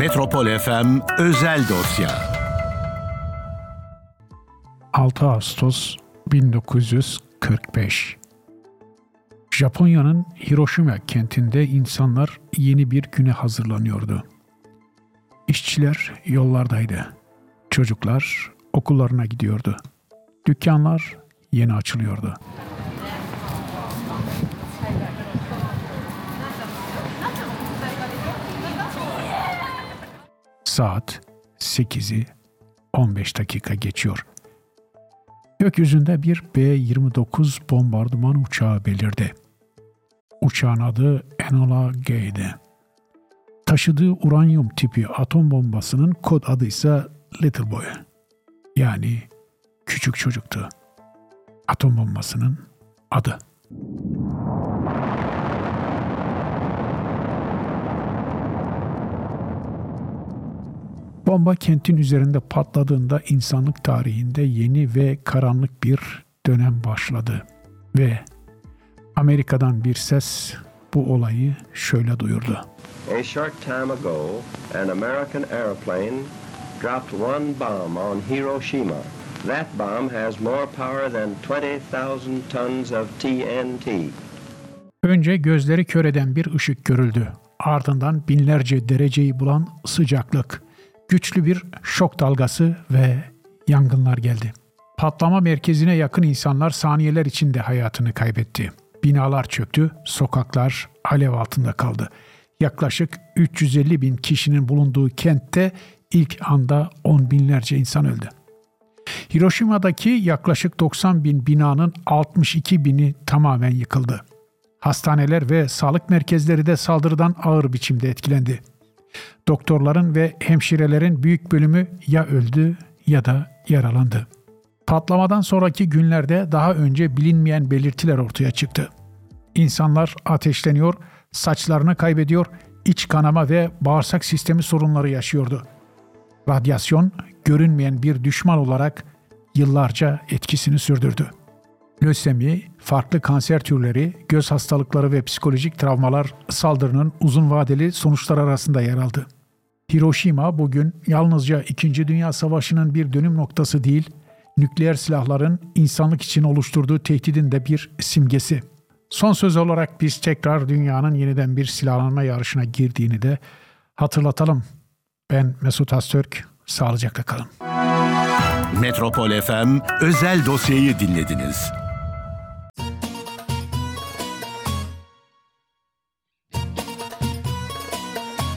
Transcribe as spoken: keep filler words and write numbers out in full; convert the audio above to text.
Metropol F M Özel Dosya. altı Ağustos bin dokuz yüz kırk beş. Japonya'nın Hiroşima kentinde insanlar yeni bir güne hazırlanıyordu. İşçiler yollardaydı. Çocuklar okullarına gidiyordu. Dükkanlar yeni açılıyordu. Saat sekizi on beş dakika geçiyor. Gökyüzünde bir B yirmi dokuz bombardıman uçağı belirdi. Uçağın adı Enola Gay'di. Taşıdığı uranyum tipi atom bombasının kod adı ise Little Boy. Yani küçük çocuktu. Atom bombasının adı. Bomba kentin üzerinde patladığında insanlık tarihinde yeni ve karanlık bir dönem başladı. Ve Amerika'dan bir ses bu olayı şöyle duyurdu. A short time ago, an American airplane dropped one bomb on Hiroshima. That bomb has more power than twenty thousand tons of T N T. Önce gözleri kör eden bir ışık görüldü. Ardından binlerce dereceyi bulan sıcaklık, güçlü bir şok dalgası ve yangınlar geldi. Patlama merkezine yakın insanlar saniyeler içinde hayatını kaybetti. Binalar çöktü, sokaklar alev altında kaldı. Yaklaşık üç yüz elli bin kişinin bulunduğu kentte ilk anda on binlerce insan öldü. Hiroşima'daki yaklaşık doksan bin binanın altmış iki bini tamamen yıkıldı. Hastaneler ve sağlık merkezleri de saldırıdan ağır biçimde etkilendi. Doktorların ve hemşirelerin büyük bölümü ya öldü ya da yaralandı. Patlamadan sonraki günlerde daha önce bilinmeyen belirtiler ortaya çıktı. İnsanlar ateşleniyor, saçlarını kaybediyor, iç kanama ve bağırsak sistemi sorunları yaşıyordu. Radyasyon, görünmeyen bir düşman olarak yıllarca etkisini sürdürdü. Lösemi, farklı kanser türleri, göz hastalıkları ve psikolojik travmalar saldırının uzun vadeli sonuçlar arasında yer aldı. Hiroşima bugün yalnızca İkinci Dünya Savaşı'nın bir dönüm noktası değil, nükleer silahların insanlık için oluşturduğu tehdidin de bir simgesi. Son söz olarak biz tekrar dünyanın yeniden bir silahlanma yarışına girdiğini de hatırlatalım. Ben Mesut Öztürk, sağlıcakla kalın. Metropol F M Özel Dosya'yı dinlediniz.